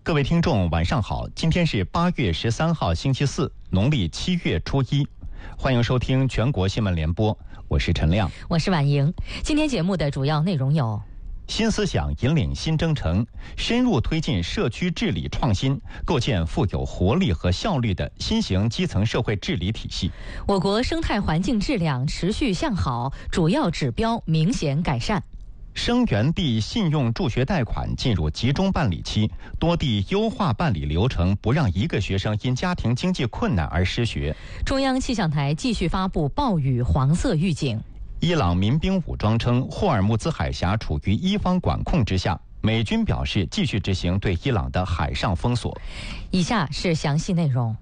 各位听众晚上好，今天是8月13号星期四，农历7月初1，欢迎收听全国新闻联播，我是陈亮， 我是婉莹。今天节目的主要内容有： 新思想引领新征程，深入推进社区治理创新，构建富有活力和效率的新型基层社会治理体系。 我国生态环境质量持续向好，主要指标明显改善。 生源地信用助学贷款进入集中办理期，多地优化办理流程，不让一个学生因家庭经济困难而失学。 中央气象台继续发布暴雨黄色预警。 伊朗民兵武装称霍尔木兹海峡处于伊方管控之下，美军表示继续执行对伊朗的海上封锁。 以下是详细内容。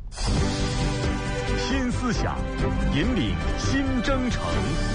新思想引领新征程。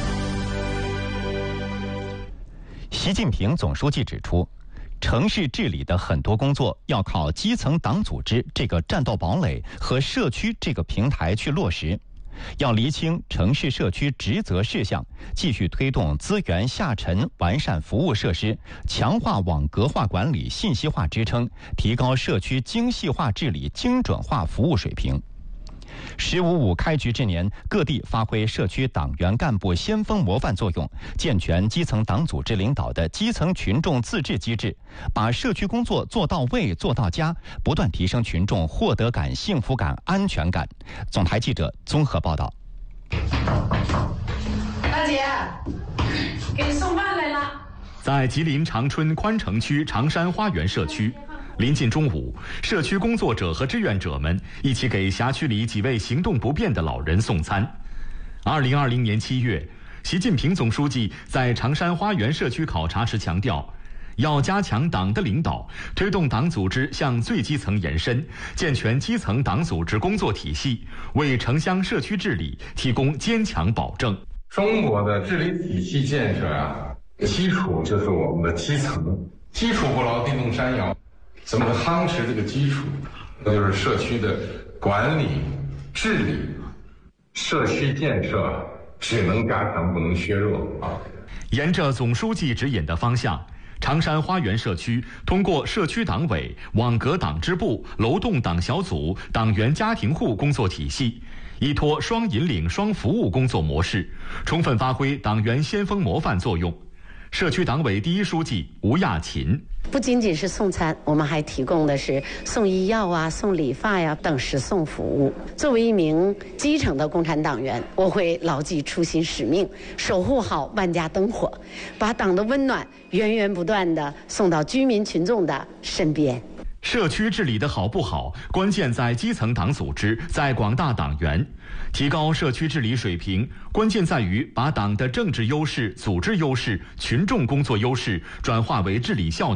习近平总书记指出，城市治理的很多工作要靠基层党组织这个战斗堡垒和社区这个平台去落实，要厘清城市社区职责事项，继续推动资源下沉，完善服务设施，强化网格化管理信息化支撑，提高社区精细化治理精准化服务水平。“15.5”开局之年，各地发挥社区党员干部先锋模范作用，健全基层党组织领导的基层群众自治机制，把社区工作做到位、做到家，不断提升群众获得感、幸福感、安全感。总台记者综合报道。 大姐，给你送饭来了。 在吉林长春宽城区长山花园社区，临近中午，社区工作者和志愿者们一起给辖区里几位行动不便的老人送餐。2020年7月，习近平总书记在长山花园社区考察时强调，要加强党的领导，推动党组织向最基层延伸，健全基层党组织工作体系，为城乡社区治理提供坚强保证。 中国的治理体系建设基础就是我们的基层，基础不牢，地动山摇。怎么夯实这个基础？那就是社区的管理、治理、社区建设只能加强，不能削弱啊！ 沿着总书记指引的方向，长山花园社区通过社区党委、网格党支部、楼栋党小组、党员家庭户工作体系，依托双引领、双服务工作模式，充分发挥党员先锋模范作用。社区党委第一书记吴亚琴。 不仅仅是送餐，我们还提供的是送医药送理发等实送服务。作为一名基层的共产党员，我会牢记初心使命，守护好万家灯火，把党的温暖源源不断地送到居民群众的身边。 社区治理的好不好，关键在基层党组织，在广大党员。提高社区治理水平，关键在于把党的政治优势、组织优势、群众工作优势转化为治理效能。